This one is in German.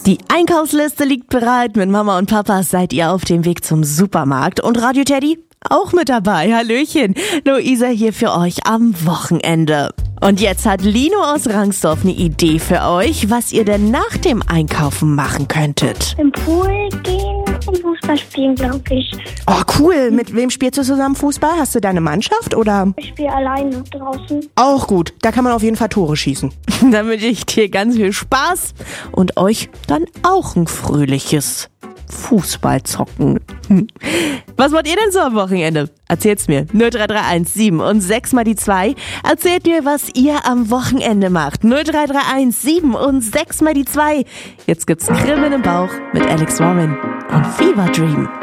Die Einkaufsliste liegt bereit. Mit Mama und Papa seid ihr auf dem Weg zum Supermarkt. Und Radio Teddy auch mit dabei. Hallöchen. Luisa hier für euch am Wochenende. Und jetzt hat Lino aus Rangsdorf eine Idee für euch, was ihr denn nach dem Einkaufen machen könntet. Im Pool gehen und Fußball spielen, glaube ich. Oh, cool. Mit wem spielst du zusammen Fußball? Hast du deine Mannschaft oder? Ich spiele alleine draußen. Auch gut. Da kann man auf jeden Fall Tore schießen. Dann wünsche ich dir ganz viel Spaß und euch dann auch ein fröhliches Fußballzocken. Was wollt ihr denn so am Wochenende? Erzählt's mir. 0331 7 und 6 mal die 2. Erzählt mir, was ihr am Wochenende macht. 0331 7 und 6 mal die 2. Jetzt gibt's Kribbeln im Bauch mit Alex Warren und Fever Dream.